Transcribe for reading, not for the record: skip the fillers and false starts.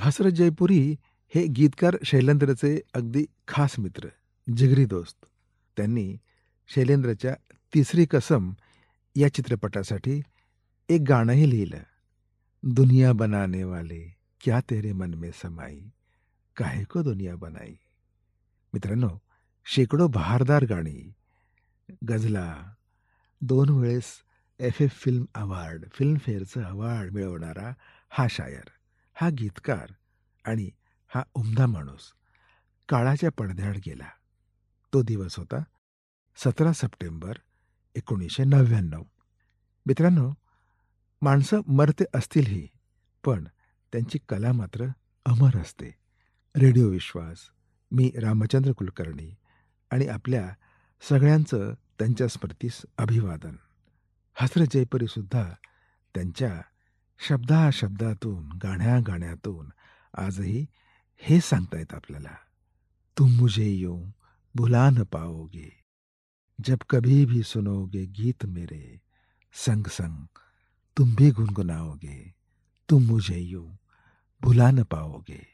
हसरत जयपुरी हे गीतकार शैलेंद्रचे अगदी खास मित्र, जिगरी दोस्त. त्यांनी शैलेंद्रच्या तिसरी कसम या चित्रपटासाठी एक गाणंही लिहिलं. दुनिया बनाने वाले क्या तेरे मन में समाई, काहे को दुनिया बनाई. मित्रांनो, शेकडो बहारदार गाणी, गझला, 2 वेळेस एफ-एफ फिल्म अवॉर्ड, फिल्मफेअरचं अवॉर्ड मिळवणारा हा शायर, हा गीतकार आणि हा उमदा माणूस काळाच्या पडद्याआड गेला. तो दिवस होता 17 सप्टेंबर 1999. मित्रांनो, माणसं मरते असतीलही, पण त्यांची कला मात्र अमर असते. रेडिओ विश्वास, मी रामचंद्र कुलकर्णी आणि आपल्या सगळ्यांचं त्यांच्या स्मृतीस अभिवादन. हसरत जयपुरीसुद्धा त्यांच्या शब्दाशब्दातून, गाण्या-गाण्यातून आजही हे सांगतायत आपल्याला, तुम मुझे यूं भुला न पाओगे, जब कभी भी सुनोगे गीत मेरे, संग संग तुम भी गुनगुनाओगे, तुम मुझे यूं भुला न पाओगे.